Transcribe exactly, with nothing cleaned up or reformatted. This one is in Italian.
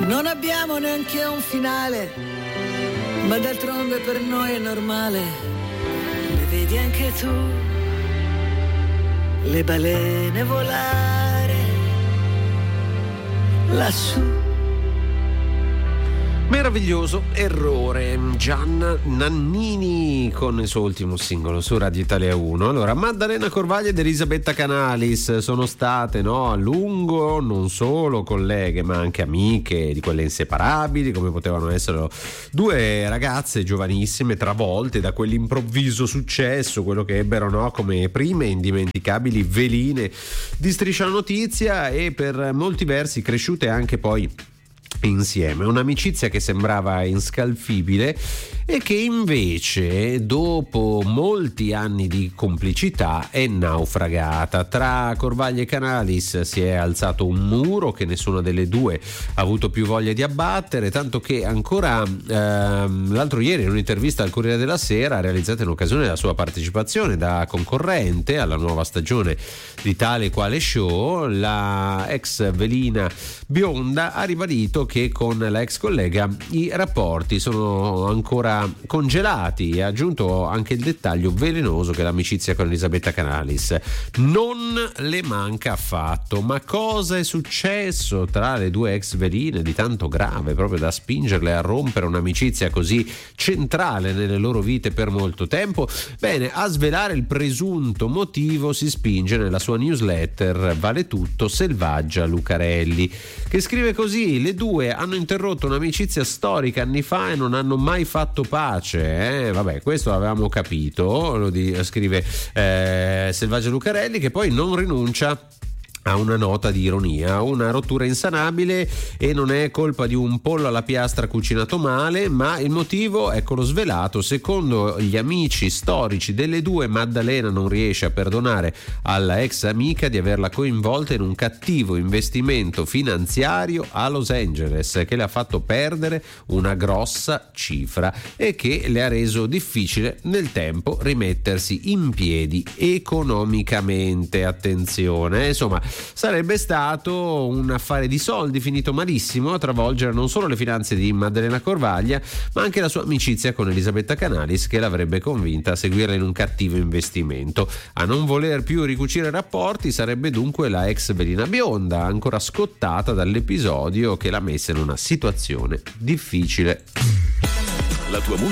Non abbiamo neanche un finale, ma d'altronde per noi è normale. Le vedi anche tu, le balene volare lassù. Meraviglioso errore, Gian Nannini con il suo ultimo singolo su Radio Italia uno. Allora, Maddalena Corvaglia ed Elisabetta Canalis sono state, no, a lungo non solo colleghe ma anche amiche, di quelle inseparabili, come potevano essere due ragazze giovanissime travolte da quell'improvviso successo, quello che ebbero, no, come prime indimenticabili veline di Striscia la Notizia, e per molti versi cresciute anche poi insieme, un'amicizia che sembrava inscalfibile e che invece dopo molti anni di complicità è naufragata. Tra Corvaglia e Canalis si è alzato un muro che nessuna delle due ha avuto più voglia di abbattere, tanto che ancora ehm, l'altro ieri in un'intervista al Corriere della Sera, realizzata in occasione della sua partecipazione da concorrente alla nuova stagione di Tale Quale Show, la ex velina bionda ha ribadito che con la ex collega i rapporti sono ancora congelati e ha aggiunto anche il dettaglio velenoso che l'amicizia con Elisabetta Canalis non le manca affatto. Ma cosa è successo tra le due ex veline di tanto grave proprio da spingerle a rompere un'amicizia così centrale nelle loro vite per molto tempo? Bene, a svelare il presunto motivo si spinge nella sua newsletter Vale Tutto Selvaggia Lucarelli, che scrive così: le due hanno interrotto un'amicizia storica anni fa e non hanno mai fatto pace. Eh? Vabbè, questo l'avevamo capito, lo di, scrive eh, Selvaggia Lucarelli, che poi non rinuncia a una nota di ironia: una rottura insanabile e non è colpa di un pollo alla piastra cucinato male, ma il motivo, eccolo svelato. Secondo gli amici storici delle due, Maddalena non riesce a perdonare alla ex amica di averla coinvolta in un cattivo investimento finanziario a Los Angeles che le ha fatto perdere una grossa cifra e che le ha reso difficile nel tempo rimettersi in piedi economicamente. Attenzione, insomma, sarebbe stato un affare di soldi finito malissimo a travolgere non solo le finanze di Maddalena Corvaglia ma anche la sua amicizia con Elisabetta Canalis, che l'avrebbe convinta a seguirla in un cattivo investimento. A non voler più ricucire rapporti sarebbe dunque la ex velina bionda, ancora scottata dall'episodio che l'ha messa in una situazione difficile. La tua musica